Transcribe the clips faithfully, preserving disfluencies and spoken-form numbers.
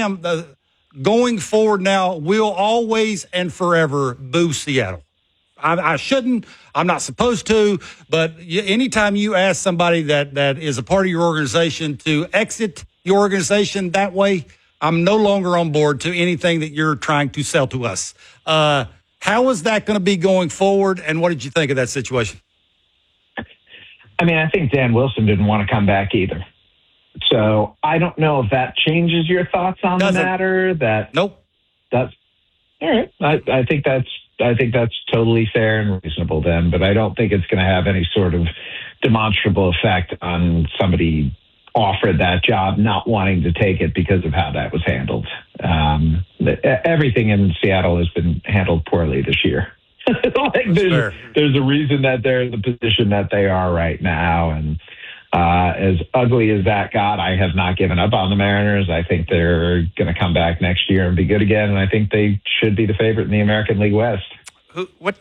am uh, going forward now, will always and forever boo Seattle. I, I shouldn't. I'm not supposed to. But y- anytime you ask somebody that, that is a part of your organization to exit your organization that way, I'm no longer on board to anything that you're trying to sell to us. Uh, how is that going to be going forward, and what did you think of that situation? I mean, I think Dan Wilson didn't want to come back either. So I don't know if that changes your thoughts on Doesn't. the matter. That Nope. That's all right. I, I think that's I think that's totally fair and reasonable then, but I don't think it's going to have any sort of demonstrable effect on somebody offered that job not wanting to take it because of how that was handled. Um, everything in Seattle has been handled poorly this year. like there's, there's a reason that they're in the position that they are right now. And uh, as ugly as that got, I have not given up on the Mariners. I think they're going to come back next year and be good again. And I think they should be the favorite in the American League West. Who, what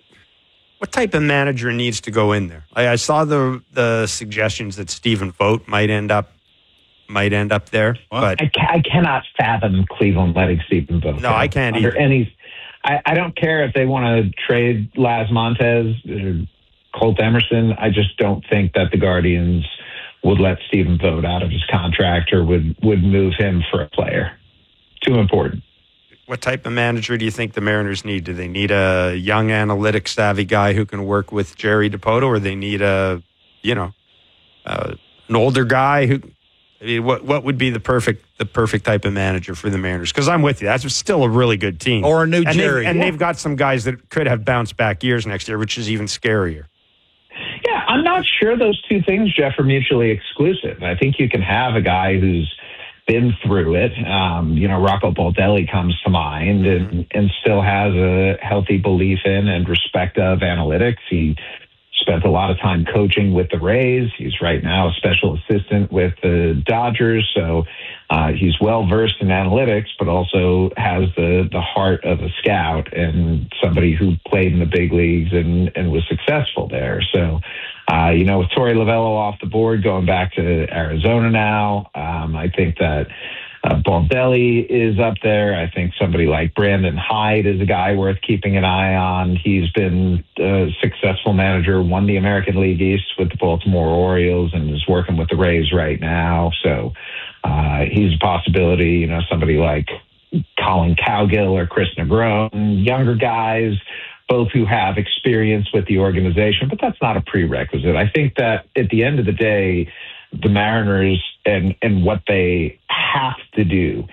what type of manager needs to go in there? I, I saw the the suggestions that Stephen Vogt might end up might end up there, but I, ca- I cannot fathom Cleveland letting Stephen Vogt. No, I can't under either. Any, I, I don't care if they want to trade Las Montez or Colt Emerson. I just don't think that the Guardians would let Stephen Vogt out of his contract or would would move him for a player. Too important. What type of manager do you think the Mariners need? Do they need a young analytic savvy guy who can work with Jerry Dipoto, or they need a, you know, uh, an older guy who? I mean, what what would be the perfect the perfect type of manager for the Mariners? Because I'm with you, that's still a really good team, Or a new and Jerry, they've, and yeah. they've got some guys that could have bounced back years next year, which is even scarier. Yeah, I'm not sure those two things, Jeff, are mutually exclusive. I think you can have a guy who's been through it. Um, you know, Rocco Baldelli comes to mind and, and still has a healthy belief in and respect of analytics. He spent a lot of time coaching with the Rays. He's right now a special assistant with the Dodgers. So uh, he's well versed in analytics, but also has the, the heart of a scout and somebody who played in the big leagues and, and was successful there. So, uh, you know, with Torey Lovello off the board, going back to Arizona now, um, I think that Uh, Baldelli is up there. I think somebody like Brandon Hyde is a guy worth keeping an eye on. He's been a successful manager, won the American League East with the Baltimore Orioles and is working with the Rays right now. So uh, he's a possibility. You know, somebody like Colin Cowgill or Chris Negron, younger guys, both who have experience with the organization, but that's not a prerequisite. I think that at the end of the day, the Mariners and, and what they have to do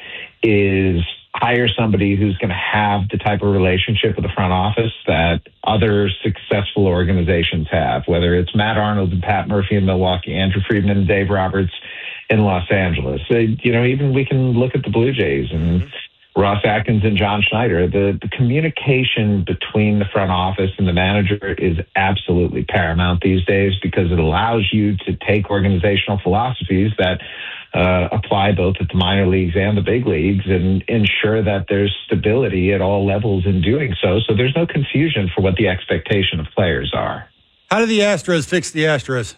is hire somebody who's going to have the type of relationship with the front office that other successful organizations have, whether it's Matt Arnold and Pat Murphy in Milwaukee, Andrew Friedman and Dave Roberts in Los Angeles. Uh, you know, even we can look at the Blue Jays and mm-hmm. Ross Atkins and John Schneider. The, the communication between the front office and the manager is absolutely paramount these days because it allows you to take organizational philosophies that uh, apply both at the minor leagues and the big leagues and ensure that there's stability at all levels in doing so. So there's no confusion for what the expectation of players are. How do the Astros fix the Astros?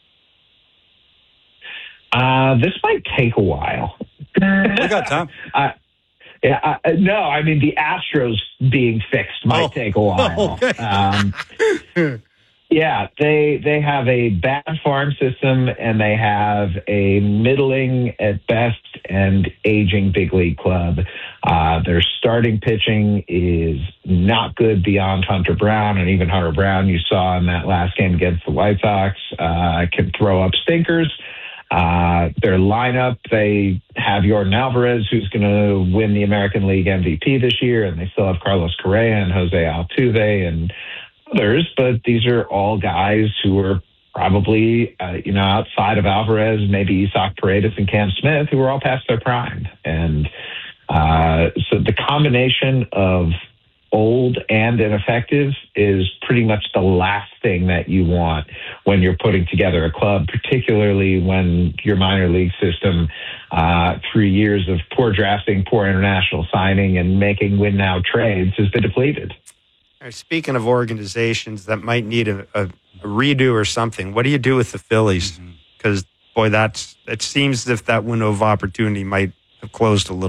Uh, this might take a while. We got time. uh, Yeah, uh, no, I mean, the Astros being fixed might oh. take a while. Okay. um, yeah, they they have a bad farm system and they have a middling at best and aging big league club. Uh, their starting pitching is not good beyond Hunter Brown, and even Hunter Brown you saw in that last game against the White Sox uh, can throw up stinkers. Uh, their lineup, they have Yordan Alvarez, who's going to win the American League M V P this year, and they still have Carlos Correa and Jose Altuve and others, but these are all guys who are probably, uh, you know, outside of Alvarez, maybe Isaac Paredes and Cam Smith, who are all past their prime. And uh, so the combination of old and ineffective is pretty much the last thing that you want when you're putting together a club, particularly when your minor league system, uh, through years of poor drafting, poor international signing, and making win-now trades has been depleted. Speaking of organizations that might need a, a, a redo or something, what do you do with the Phillies? Because, mm-hmm. boy, that's it seems as if that window of opportunity might have closed a little.